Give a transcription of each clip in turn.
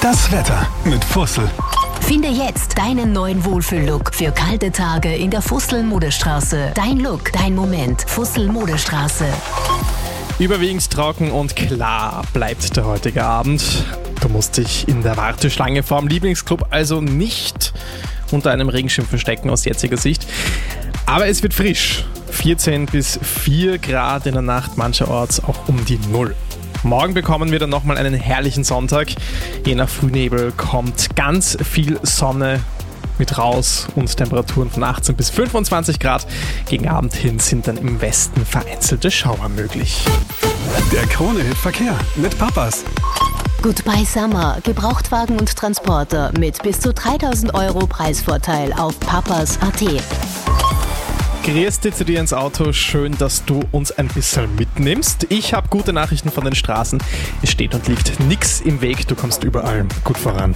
Das Wetter mit Fussel. Finde jetzt deinen neuen Wohlfühl-Look für kalte Tage in der Fussel-Modestraße. Dein Look, dein Moment. Fussel-Modestraße. Überwiegend trocken und klar bleibt der heutige Abend. Du musst dich in der Warteschlange vorm Lieblingsclub also nicht unter einem Regenschirm verstecken aus jetziger Sicht. Aber es wird frisch. 14 bis 4 Grad in der Nacht, mancherorts auch um die 0. Morgen bekommen wir dann nochmal einen herrlichen Sonntag. Je nach Frühnebel kommt ganz viel Sonne mit raus und Temperaturen von 18 bis 25 Grad. Gegen Abend hin sind dann im Westen vereinzelte Schauer möglich. Der Krone-Hit Verkehr mit Papas. Goodbye Summer. Gebrauchtwagen und Transporter mit bis zu 3.000 € Preisvorteil auf papas.at. Grüß dich zu dir ins Auto, schön, dass du uns ein bisschen mitnimmst. Ich habe gute Nachrichten von den Straßen. Es steht und liegt nichts im Weg, du kommst überall gut voran.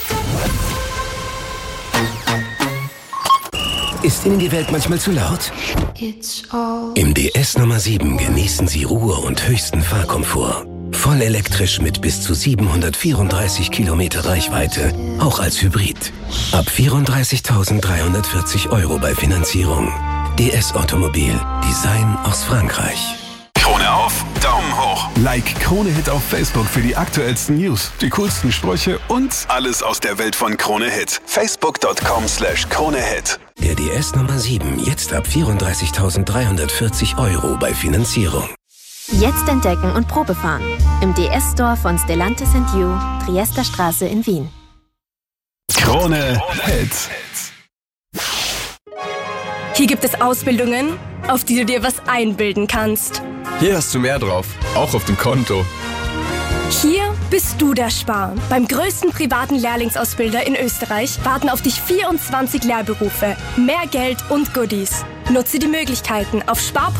Ist Ihnen die Welt manchmal zu laut? Im DS Nummer 7 genießen Sie Ruhe und höchsten Fahrkomfort. Voll elektrisch mit bis zu 734 Kilometer Reichweite, auch als Hybrid. Ab 34.340 € bei Finanzierung. DS Automobil. Design aus Frankreich. Krone auf, Daumen hoch. Like Krone-Hit auf Facebook für die aktuellsten News, die coolsten Sprüche und alles aus der Welt von Krone-Hit. Facebook.com/Krone-Hit. Der DS Nummer 7 jetzt ab 34.340 € bei Finanzierung. Jetzt entdecken und Probefahren. Im DS-Store von Stellantis & You, Triesterstraße in Wien. Krone-Hit. Hier gibt es Ausbildungen, auf die du dir was einbilden kannst. Hier hast du mehr drauf, auch auf dem Konto. Hier bist du der Spar. Beim größten privaten Lehrlingsausbilder in Österreich warten auf dich 24 Lehrberufe, mehr Geld und Goodies. Nutze die Möglichkeiten auf spar.